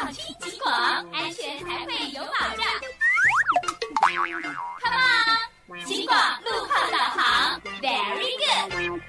听警广，安全才会有保障。Come on， 警广路况导航 ，Very good。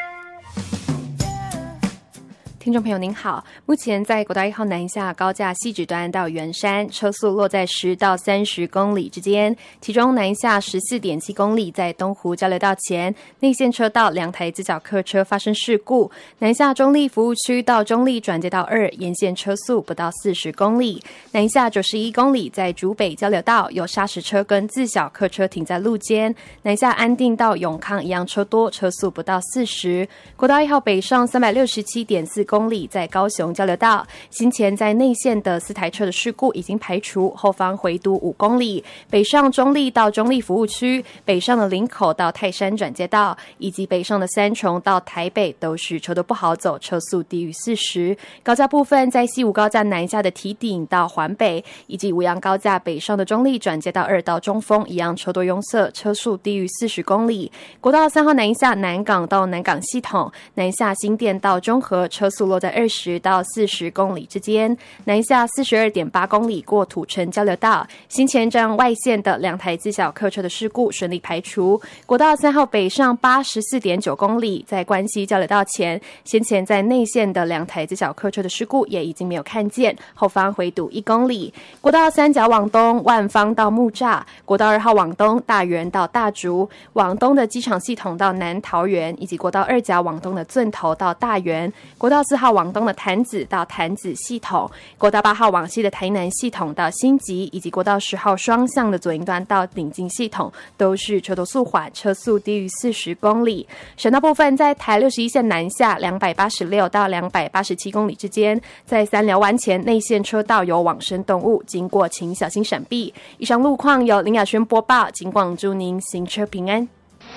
听众朋友您好，目前在国道1号南下高架汐止段到圆山，车速落在10到30公里之间，其中南下14.7公里在东湖交流道前内线车道2台自小客车发生事故，南下中立服务区到中立转接道2沿线车速不到40公里，南下91公里在竹北交流道有砂石车跟自小客车停在路肩，南下安定到永康一样车多，车速不到40，国道1号北上367.4公里在高雄交流道，先前在内线的4台车的事故已经排除，后方回堵5公里，北上中立到中立服务区，北上的林口到泰山转接道，以及北上的三重到台北都是车都不好走，车速低于40。高架部分在西武高架南下的堤顶到环北，以及五杨高架北上的中立转接道2到中丰一样车多拥塞，车速低于40公里。国道3号南下南港到南港系统，南下新店到中和，车速落在20到40公里之间，南下42.8公里过土城交流道，新前站外线的2台自小客车的事故顺利排除。国道3号北上84.9公里，在关西交流道前，先前在内线的2台自小客车的事故也已经没有看见，后方回堵1公里。国道3甲往东万芳到木栅，国道2号往东大园到大竹，往东的机场系统到南桃园，以及国道2甲往东的圳头到大园，国道4号往东的潭子到潭子系统，国道8号往西的台南系统到新集，以及国道10号双向的左营段到顶进系统，都是车头速缓，车速低于40公里。省道部分在台61线南下286到287公里之间，在三寮湾前内线车道有往生动物，经过请小心闪避。以上路况由林雅轩播报，警广祝您行车平安。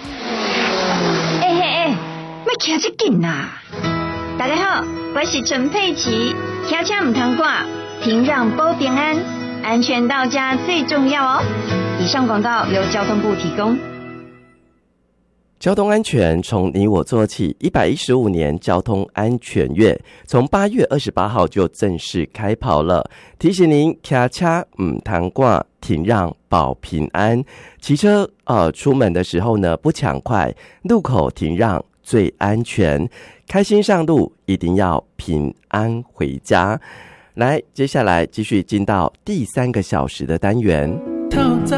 要骑这紧啊！大家好，我是陈佩琪，骑车唔通赶，停让保平安，安全到家最重要哦。以上广告由交通部提供。 交通安全从你我做起，115年交通安全月从8月28号就正式开跑了。提醒您，骑车唔通赶，停让保平安。骑车出门的时候呢，不抢快，路口停让最安全。开心上路，一定要平安回家。来，接下来继续进到第3个小时的单元。 透早